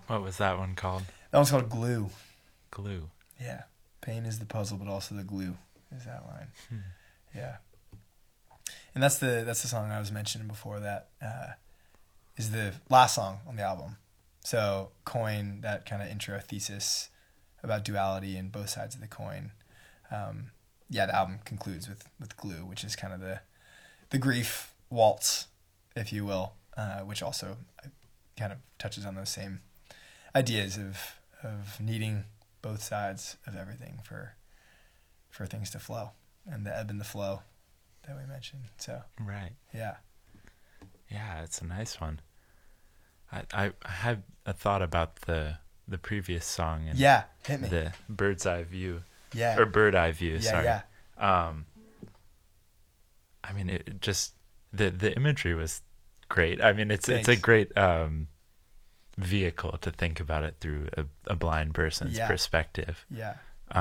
What was that one called? That one's called Glue. Glue. Yeah. Pain is the puzzle, but also the glue is that line. Yeah. And that's the song I was mentioning before that is the last song on the album. So Coin, that kind of intro thesis about duality and both sides of the coin. The album concludes with Glue, which is kind of the grief waltz, if you will, which also kind of touches on those same ideas of needing both sides of everything for things to flow, and the ebb and the flow that we mentioned. So Right. yeah, It's a nice one. I had a thought about the previous song and hit me. the bird's eye view. Yeah, Or bird eye view. Sorry. Yeah. I mean, it just the imagery was great. I mean, it's a Thanks. great vehicle to think about it through a blind person's perspective. Yeah,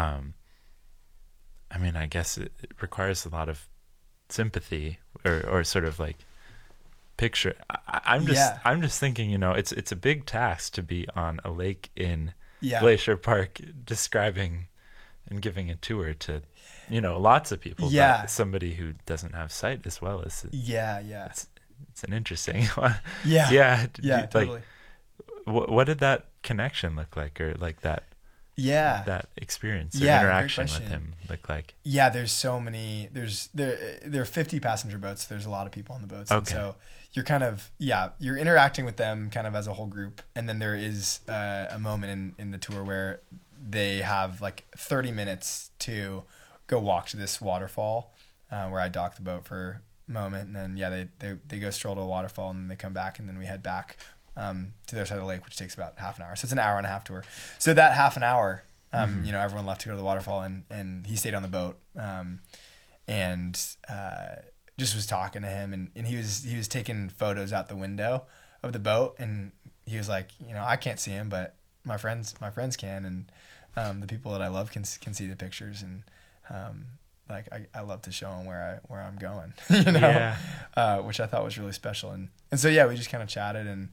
I mean, I guess it requires a lot of sympathy or sort of like picture. I'm just thinking, it's a big task to be on a lake in Glacier Park describing and giving a tour to, lots of people. Yeah. But somebody who doesn't have sight as well as it's an interesting one. Yeah, Like, totally. what did that connection look like, or like that experience or interaction with him look like? Yeah, there's so many. There are 50 passenger boats. There's a lot of people on the boats, and so you're kind of you're interacting with them kind of as a whole group. And then there is a moment in the tour where they have like 30 minutes to go walk to this waterfall where I dock the boat for a moment, and then they go stroll to a waterfall, and then they come back, and then we head back to the other side of the lake, which takes about half an hour. So it's an hour and a half tour. So that half an hour, everyone left to go to the waterfall, and he stayed on the boat, and just was talking to him, and he was taking photos out the window of the boat, and he was like, I can't see him, but my friends can, and the people that I love can see the pictures, and like I love to show him where I'm going, which I thought was really special, and so we just kind of chatted, and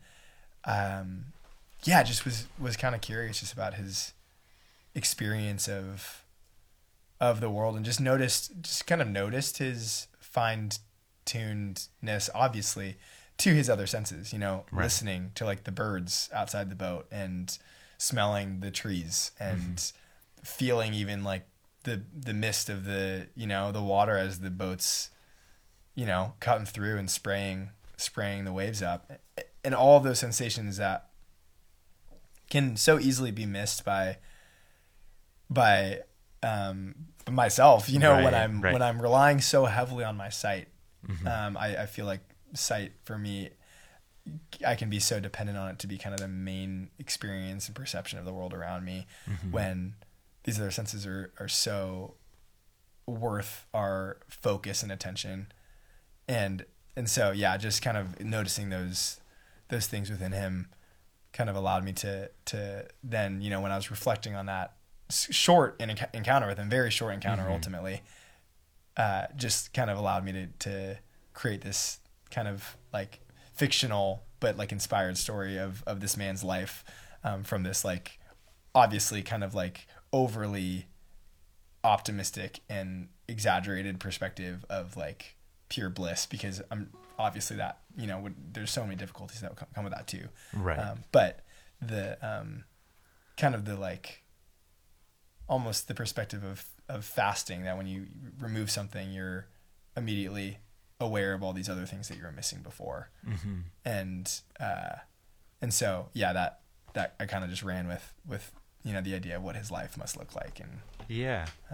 just was kind of curious just about his experience of the world, and just kind of noticed his fine-tunedness, obviously, to his other senses, listening to like the birds outside the boat, and smelling the trees, and feeling even like the mist of the the water as the boat's cutting through and spraying the waves up, and all of those sensations that can so easily be missed by myself, when I'm relying so heavily on my sight. I feel like sight for me, I can be so dependent on it to be kind of the main experience and perception of the world around me, when these other senses are so worth our focus and attention. And so, just kind of noticing those things within him kind of allowed me to then, when I was reflecting on that short encounter with him, very short encounter ultimately, just kind of allowed me to create this kind of like fictional but like inspired story of this man's life, from this like obviously kind of like overly optimistic and exaggerated perspective of like pure bliss, because I'm obviously that there's so many difficulties that come with that too, right? But the kind of the like almost the perspective of fasting, that when you remove something, you're immediately aware of all these other things that you were missing before, and so that I kind of just ran with the idea of what his life must look like, and